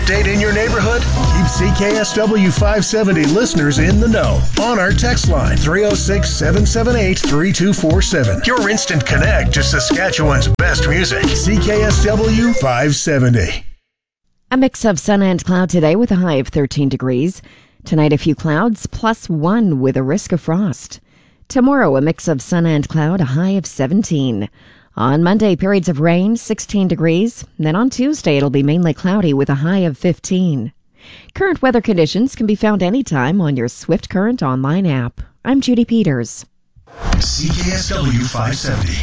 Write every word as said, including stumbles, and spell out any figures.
update in your neighborhood? Keep C K S W five seventy listeners in the know on our text line three oh six, seven seven eight, three two four seven. Your instant connect to Saskatchewan's best music. C K S W five seventy. A mix of sun and cloud today with a high of thirteen degrees. Tonight a few clouds plus one with a risk of frost. Tomorrow a mix of sun and cloud, a high of seventeen. On Monday, periods of rain, sixteen degrees. Then on Tuesday, it'll be mainly cloudy with a high of fifteen. Current weather conditions can be found anytime on your Swift Current online app. I'm Judy Peters. C K S W five seventy.